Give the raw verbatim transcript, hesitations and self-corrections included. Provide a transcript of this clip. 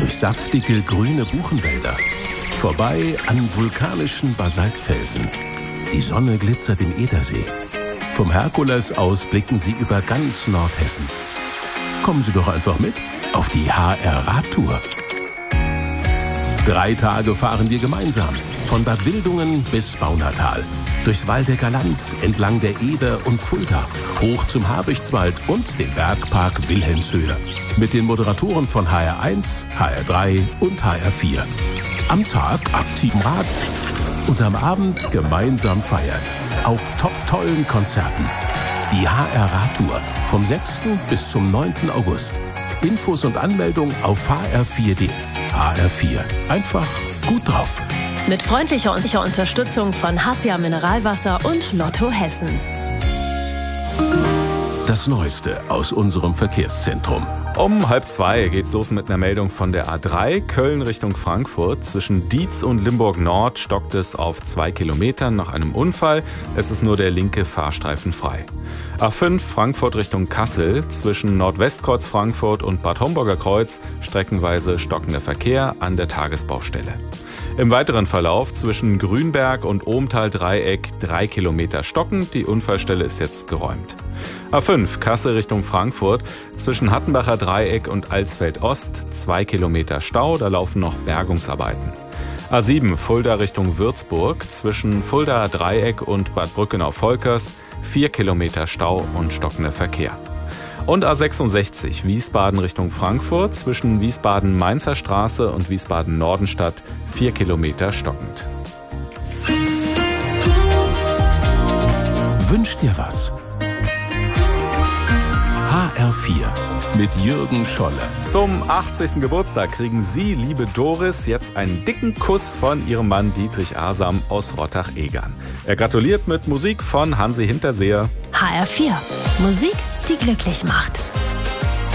durch saftige grüne Buchenwälder, vorbei an vulkanischen Basaltfelsen. Die Sonne glitzert im Edersee. Vom Herkules aus blicken Sie über ganz Nordhessen. Kommen Sie doch einfach mit auf die H R-Radtour. Drei Tage fahren wir gemeinsam, von Bad Wildungen bis Baunatal. Durchs Waldecker Land, entlang der Eder und Fulda, hoch zum Habichtswald und den Bergpark Wilhelmshöhe. Mit den Moderatoren von H R eins, H R drei und H R vier. Am Tag aktiv im Rad und am Abend gemeinsam feiern. Auf top-tollen Konzerten. Die H R-Radtour vom sechsten bis zum neunten August. Infos und Anmeldung auf h r vier punkt d e. H R vier. Einfach gut drauf. Mit freundlicher und sicherer Unterstützung von Hassia Mineralwasser und Lotto Hessen. Das Neueste aus unserem Verkehrszentrum. Um halb zwei geht's los mit einer Meldung von der A drei, Köln Richtung Frankfurt. Zwischen Dietz und Limburg Nord stockt es auf zwei Kilometern nach einem Unfall. Es ist nur der linke Fahrstreifen frei. A fünf, Frankfurt Richtung Kassel. Zwischen Nordwestkreuz Frankfurt und Bad Homburger Kreuz streckenweise stockender Verkehr an der Tagesbaustelle. Im weiteren Verlauf zwischen Grünberg und Ohmtal-Dreieck drei Kilometer stockend. Die Unfallstelle ist jetzt geräumt. A fünf, Kassel Richtung Frankfurt. Zwischen Hattenbacher Dreieck und Alsfeld Ost zwei Kilometer Stau. Da laufen noch Bergungsarbeiten. A sieben, Fulda Richtung Würzburg. Zwischen Fuldaer Dreieck und Bad Brückenau-Volkers vier Kilometer Stau und stockender Verkehr. Und A sechsundsechzig, Wiesbaden Richtung Frankfurt, zwischen Wiesbaden-Mainzer Straße und Wiesbaden-Nordenstadt vier Kilometer stockend. Wünsch dir was? H R vier mit Jürgen Scholle. Zum achtzigsten Geburtstag kriegen Sie, liebe Doris, jetzt einen dicken Kuss von Ihrem Mann Dietrich Asam aus Rottach-Egern. Er gratuliert mit Musik von Hansi Hinterseher. H R vier. Musik, die glücklich macht.